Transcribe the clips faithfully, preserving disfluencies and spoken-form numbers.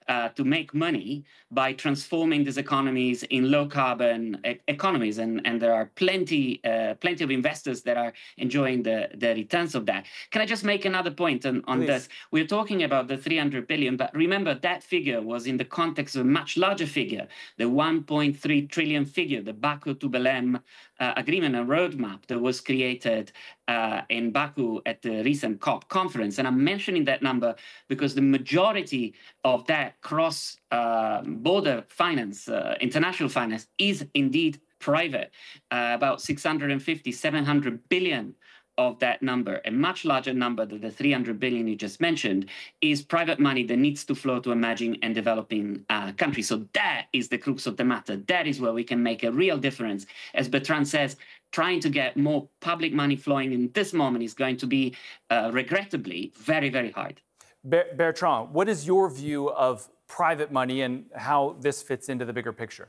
uh, to make money by transforming these economies in low-carbon e economies, and, and there are plenty, uh, plenty of investors that are enjoying the, the returns of that. Can I just make another point on, on this? We're talking about the three hundred billion, but remember that figure was in the context of a much larger figure, the one point three trillion figure, the Baku to Belém uh, agreement and roadmap that was created uh, in Baku at the recent COP conference. And I'm mentioning that number because the majority of that cross-border uh, finance, uh, international finance, is indeed private. Uh, about six hundred fifty, seven hundred billion of that number, a much larger number than the three hundred billion you just mentioned, is private money that needs to flow to emerging and developing uh, countries. So that is the crux of the matter. That is where we can make a real difference. As Bertrand says, trying to get more public money flowing in this moment is going to be, uh, regrettably, very, very hard. Bertrand, what is your view of private money and how this fits into the bigger picture?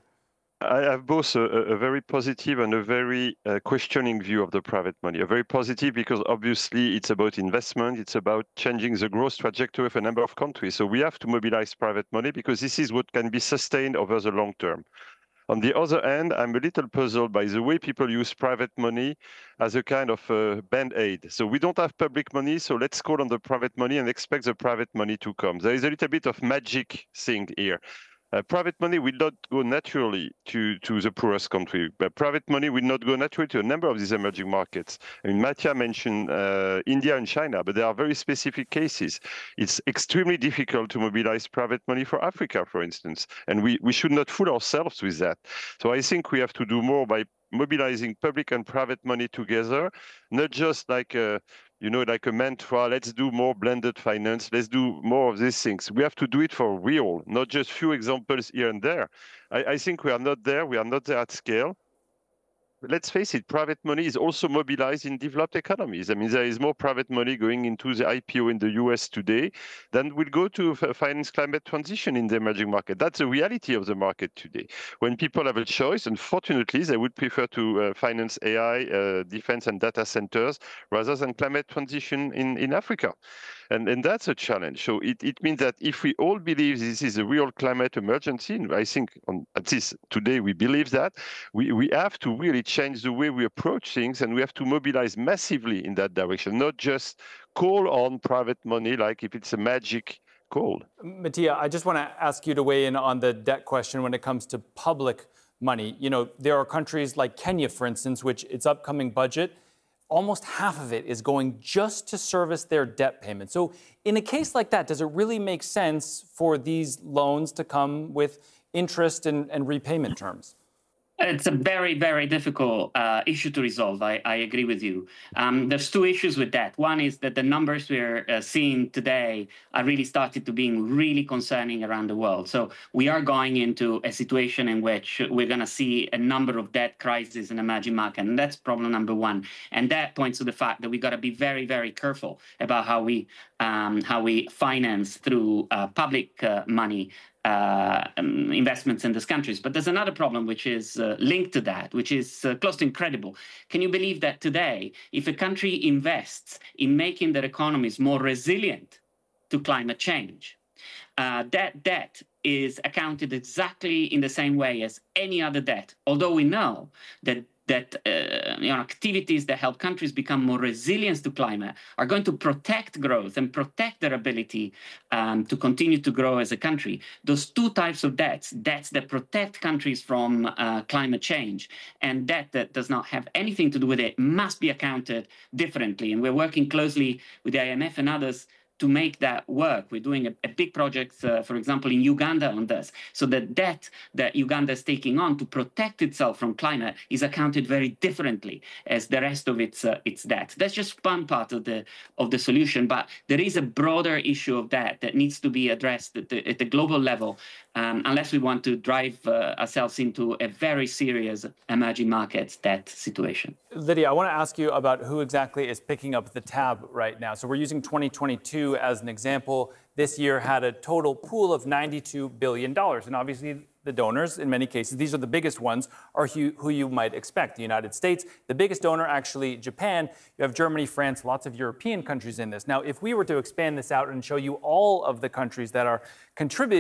I have both a, a very positive and a very uh, questioning view of the private money. A very positive because obviously it's about investment, it's about changing the growth trajectory of a number of countries. So we have to mobilize private money because this is what can be sustained over the long term. On the other hand, I'm a little puzzled by the way people use private money as a kind of uh, band-aid. So we don't have public money, so let's call on the private money and expect the private money to come. There is a little bit of magic thing here. Uh, private money will not go naturally to, to the poorest country, but private money will not go naturally to a number of these emerging markets. I mean, Mattia mentioned uh, India and China, but there are very specific cases. It's extremely difficult to mobilize private money for Africa, for instance, and we, we should not fool ourselves with that. So I think we have to do more by mobilizing public and private money together, not just like a, you know, like a mantra, let's do more blended finance, let's do more of these things. We have to do it for real, not just few examples here and there. I, I think we are not there, we are not there at scale. But let's face it, private money is also mobilized in developed economies. I mean, there is more private money going into the I P O in the U S today than will go to finance climate transition in the emerging market. That's the reality of the market today. When people have a choice, unfortunately, they would prefer to uh, finance A I, uh, defense and data centers, rather than climate transition in, in Africa. And, and that's a challenge. So it, it means that if we all believe this is a real climate emergency, and I think on, at least today we believe that, we, we have to really change the way we approach things, and we have to mobilize massively in that direction, not just call on private money like if it's a magic call. Mattia, I just want to ask you to weigh in on the debt question when it comes to public money. You know, there are countries like Kenya, for instance, which its upcoming budget, almost half of it is going just to service their debt payments. So in a case like that, does it really make sense for these loans to come with interest and, and repayment terms? It's a very, very difficult uh, issue to resolve. I, I agree with you. Um, there's two issues with that. One is that the numbers we're uh, seeing today are really started to being really concerning around the world. So we are going into a situation in which we're going to see a number of debt crises in emerging markets, and that's problem number one. And that points to the fact that we got to be very, very careful about how we um, how we finance through uh, public uh, money Uh, um, investments in these countries. But there's another problem which is uh, linked to that, which is uh, close to incredible. Can you believe that today, if a country invests in making their economies more resilient to climate change, uh, that debt is accounted exactly in the same way as any other debt, although we know that that uh, you know, activities that help countries become more resilient to climate are going to protect growth and protect their ability um, to continue to grow as a country. Those two types of debts, debts that protect countries from uh, climate change and debt that does not have anything to do with it, must be accounted differently. And we're working closely with the I M F and others to make that work. We're doing a, a big project, uh, for example, in Uganda on this. So the debt that Uganda is taking on to protect itself from climate is accounted very differently as the rest of its uh, its debt. That's just one part of the of the solution, but there is a broader issue of that that needs to be addressed at the, at the global level, um, unless we want to drive uh, ourselves into a very serious emerging markets debt situation. Lydia, I want to ask you about who exactly is picking up the tab right now. So we're using twenty twenty-two as an example. This year had a total pool of ninety-two billion dollars. And obviously, the donors, in many cases, these are the biggest ones, are who, who you might expect. The United States, the biggest donor, actually Japan. You have Germany, France, lots of European countries in this. Now, if we were to expand this out and show you all of the countries that are contributing